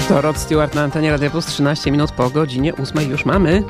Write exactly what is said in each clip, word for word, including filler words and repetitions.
To Rod Stewart na antenie Radia Plus, trzynaście minut po godzinie ósmej już mamy.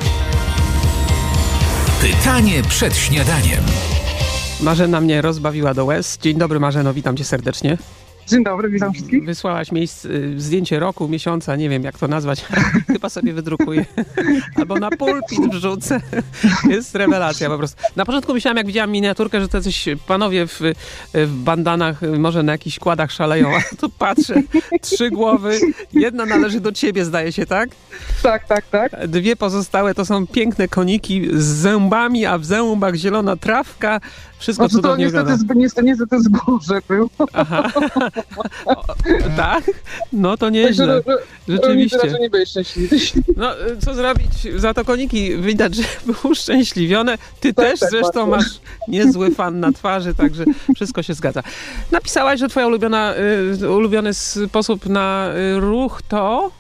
Pytanie przed śniadaniem. Marzena mnie rozbawiła do łez. Dzień dobry, Marzeno, witam cię serdecznie. Dzień dobry, witam wszystkich. Wysłałaś mi zdjęcie roku, miesiąca, nie wiem jak to nazwać. Chyba sobie wydrukuję. Albo na pulpit wrzucę. Jest rewelacja po prostu. Na początku myślałam, jak widziałam miniaturkę, że to coś panowie w, w bandanach, może na jakichś kładach szaleją. A tu patrzę, trzy głowy. Jedna należy do ciebie, zdaje się, tak? Tak, tak, tak. Dwie pozostałe to są piękne koniki z zębami, a w zębach zielona trawka. Wszystko no to cudownie niestety, wygląda. Niestety, niestety zboże był. Aha. O, tak? No to nieźle. Rzeczywiście. Raczej nie byłeś szczęśliwy. No, co zrobić? Za to koniki widać, że były uszczęśliwione. Ty tak, też tak, zresztą bardzo. masz niezły fan na twarzy, także wszystko się zgadza. Napisałaś, że twoja ulubiona, y, ulubiony sposób na y, ruch to...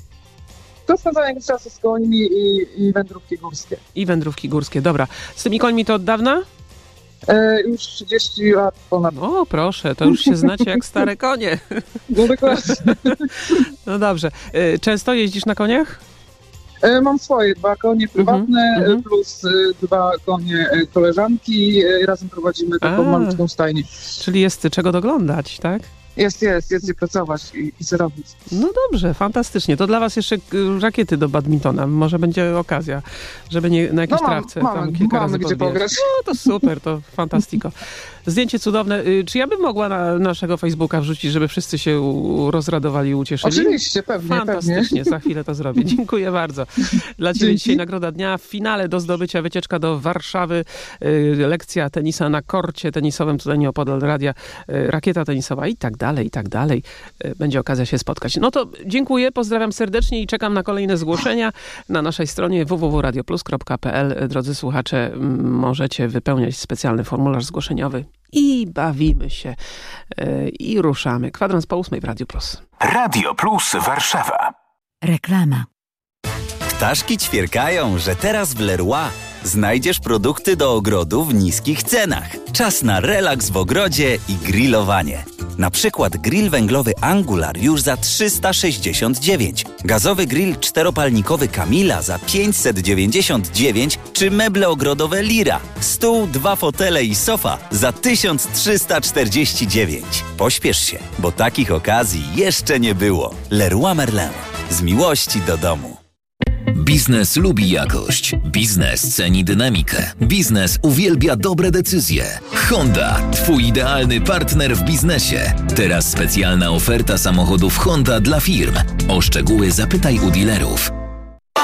To spędzanie czasu z końmi i, i wędrówki górskie. I wędrówki górskie, dobra. Z tymi końmi to od dawna? E, już trzydzieści lat ponad. O, proszę, to już się znacie jak stare konie. No dokładnie. No dobrze. Y, często jeździsz na koniach? E, mam swoje dwa konie prywatne, Mhm, e, plus e, dwa konie e, koleżanki. E, razem prowadzimy taką A. malutką stajnię. Czyli jest czego doglądać, tak? Jest, jest, jest gdzie pracować i, i co robić. No dobrze, fantastycznie. To dla was jeszcze y, rakiety do badmintona. Może będzie okazja, żeby nie na jakiejś No mam, trawce mamy, tam kilka mamy razy gdzie podbijać. pograć. No to super, to fantastiko. Zdjęcie cudowne. Y, Czy ja bym mogła na naszego Facebooka wrzucić, żeby wszyscy się u, rozradowali i ucieszyli? Oczywiście, pewnie, pewnie. Fantastycznie, za chwilę to zrobię. Dziękuję bardzo. Dla ciebie Dzięki. dzisiaj nagroda dnia. W finale do zdobycia wycieczka do Warszawy. Y, lekcja tenisa na korcie tenisowym, tutaj nieopodal radia. Y, rakieta tenisowa i tak dalej, i tak dalej. Y, będzie okazja się spotkać. No to dziękuję, pozdrawiam serdecznie i czekam na kolejne zgłoszenia na naszej stronie w w w kropka radioplus kropka p l. Drodzy słuchacze, m, możecie wypełniać specjalny formularz zgłoszeniowy i bawimy się y, i ruszamy. Kwadrans po ósmej w Radio Plus. Radio Plus Warszawa. Reklama. Ptaszki ćwierkają, że teraz w Leroy znajdziesz produkty do ogrodu w niskich cenach. Czas na relaks w ogrodzie i grillowanie. Na przykład grill węglowy Angular już za trzysta sześćdziesiąt dziewięć, gazowy grill czteropalnikowy Camila za pięćset dziewięćdziesiąt dziewięć czy meble ogrodowe Lira, stół, dwa fotele i sofa za tysiąc trzysta czterdzieści dziewięć. Pośpiesz się, bo takich okazji jeszcze nie było. Leroy Merlin. Z miłości do domu. Biznes lubi jakość. Biznes ceni dynamikę. Biznes uwielbia dobre decyzje. Honda, twój idealny partner w biznesie. Teraz specjalna oferta samochodów Honda dla firm. O szczegóły zapytaj u dealerów.